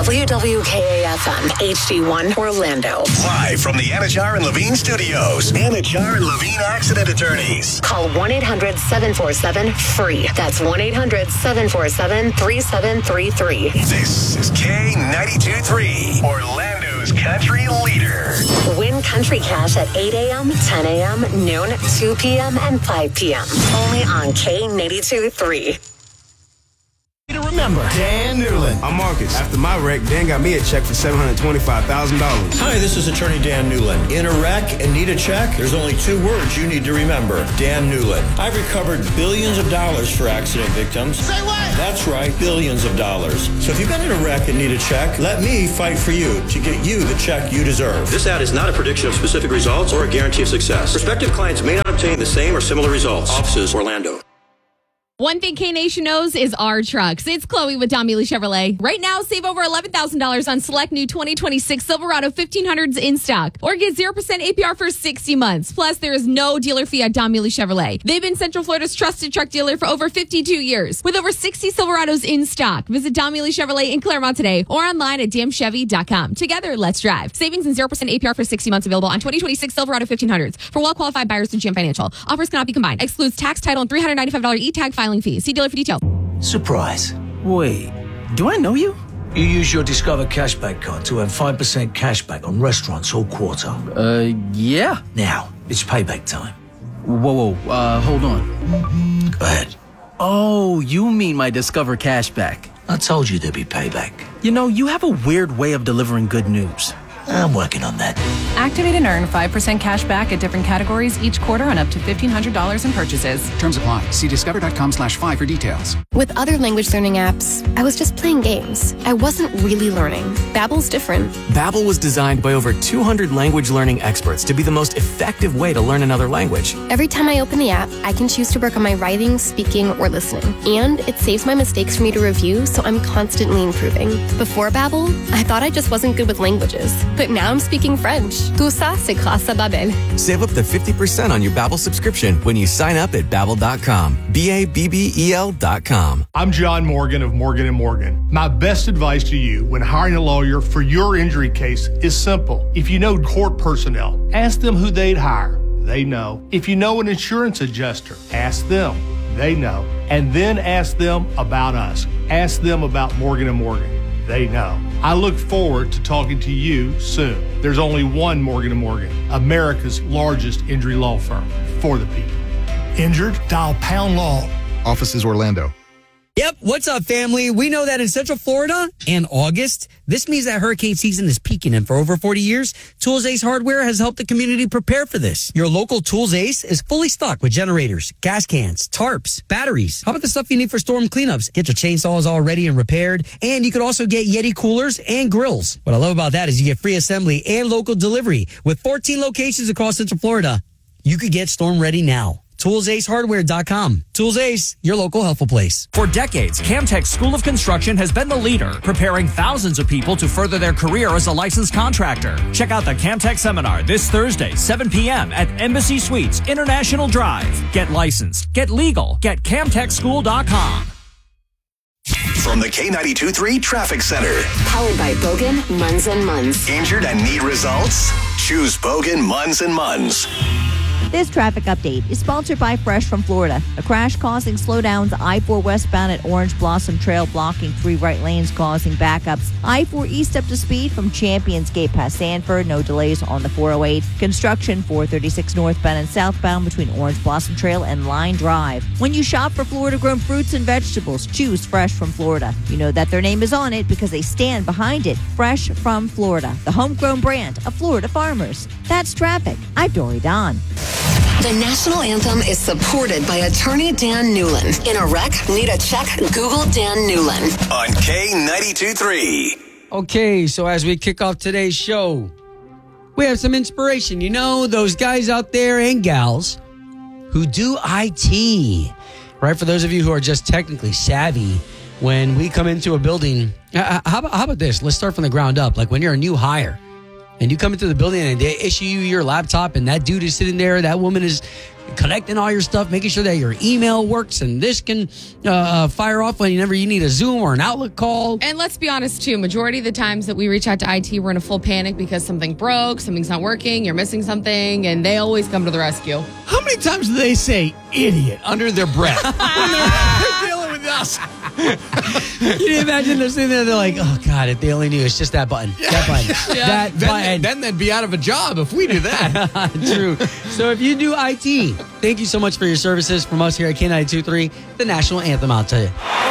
WWKA-FM, HD1 Orlando. Live from the Anajar and Levine studios. Anajar and Levine Accident Attorneys. Call 1-800-747-FREE. That's 1-800-747-3733. This is K92.3, Orlando's country leader. Win country cash at 8 a.m., 10 a.m., noon, 2 p.m., and 5 p.m. Only on K92.3. To remember, Dan Newland. I'm Marcus. After my wreck, Dan got me a check for $725,000. Hi, this is Attorney Dan Newland. In a wreck and need a check? There's only two words you need to remember. Dan Newland. I've recovered billions of dollars for accident victims. Say what? That's right, billions of dollars. So if you've been in a wreck and need a check, let me fight for you to get you the check you deserve. This ad is not a prediction of specific results or a guarantee of success. Prospective clients may not obtain the same or similar results. Offices, Orlando. One thing K-Nation knows is our trucks. It's Chloe with Don Mealy Chevrolet. Right now, save over $11,000 on select new 2026 Silverado 1500s in stock. Or get 0% APR for 60 months. Plus, there is no dealer fee at Don Mealy Chevrolet. They've been Central Florida's trusted truck dealer for over 52 years. With over 60 Silverados in stock. Visit Don Mealy Chevrolet in Claremont today or online at damchevy.com. Together, let's drive. Savings and 0% APR for 60 months available on 2026 Silverado 1500s. For well-qualified buyers through GM Financial. Offers cannot be combined. Excludes tax, title, and $395 e-tag filing fee. See dealer for details. Surprise. Wait, do I know you? You use your Discover Cashback card to earn 5% cashback on restaurants all quarter. Yeah. Now, it's payback time. Whoa, hold on. Go ahead. Oh, you mean my Discover Cashback. I told you there'd be payback. You know, you have a weird way of delivering good news. I'm working on that. Activate and earn 5% cash back at different categories each quarter on up to $1,500 in purchases. Terms apply. See discover.com/5 for details. With other language learning apps, I was just playing games. I wasn't really learning. Babbel's different. Babbel was designed by over 200 language learning experts to be the most effective way to learn another language. Every time I open the app, I can choose to work on my writing, speaking, or listening. And it saves my mistakes for me to review, so I'm constantly improving. Before Babbel, I thought I just wasn't good with languages. But now I'm speaking French. Tout ça, c'est grâce à Babbel. Save up to 50% on your Babbel subscription when you sign up at Babbel.com. Babbel.com. I'm John Morgan of Morgan & Morgan. My best advice to you when hiring a lawyer for your injury case is simple. If you know court personnel, ask them who they'd hire. They know. If you know an insurance adjuster, ask them. They know. And then ask them about us. Ask them about Morgan & Morgan. They know. I look forward to talking to you soon. There's only one Morgan & Morgan, America's largest injury law firm for the people. Injured? Dial Pound Law. Offices Orlando. Yep, what's up, family? We know that in Central Florida in August, this means that hurricane season is peaking, and for over 40 years, Tools Ace Hardware has helped the community prepare for this. Your local Tools Ace is fully stocked with generators, gas cans, tarps, batteries. How about the stuff you need for storm cleanups? Get your chainsaws all ready and repaired, and you could also get Yeti coolers and grills. What I love about that is you get free assembly and local delivery. With 14 locations across Central Florida, you could get storm ready now. ToolsAceHardware.com. Tools Ace, your local helpful place. For decades, Camtech School of Construction has been the leader, preparing thousands of people to further their career as a licensed contractor. Check out the Camtech Seminar this Thursday, 7 p.m. at Embassy Suites, International Drive. Get licensed, get legal, get CamtechSchool.com. From the K92.3 Traffic Center. Powered by Bogan, Munz & Munz. Injured and need results? Choose Bogan, Munz & Munz. This traffic update is sponsored by Fresh from Florida. A crash causing slowdowns I-4 westbound at Orange Blossom Trail, blocking 3 right lanes, causing backups. I-4 east up to speed from Champions Gate past Sanford. No delays on the 408. Construction 436 northbound and southbound between Orange Blossom Trail and Line Drive. When you shop for Florida-grown fruits and vegetables, choose Fresh from Florida. You know that their name is on it because they stand behind it. Fresh from Florida, the homegrown brand of Florida farmers. That's traffic. I'm Dory Don. The national anthem is supported by attorney Dan Newland. In a wreck, need a check? Google Dan Newland. On K92.3. Okay, so as we kick off today's show, we have some inspiration. You know, those guys out there and gals who do IT, right? For those of you who are just technically savvy, when we come into a building, how about this? Let's start from the ground up. Like when you're a new hire, and you come into the building and they issue you your laptop and that dude is sitting there, that woman is collecting all your stuff, making sure that your email works and this can fire off whenever you need a Zoom or an Outlook call. And let's be honest, too. Majority of the times that we reach out to IT, we're in a full panic because something broke, something's not working, you're missing something, and they always come to the rescue. How many times do they say idiot under their breath when they're dealing with us? Can you imagine they're sitting there, they're like, oh, God, if they only knew, it's just that button. That button. Yeah. That button. Then they'd be out of a job if we do that. True. So if you do IT, thank you so much for your services from us here at K92.3, the National Anthem, I'll tell you.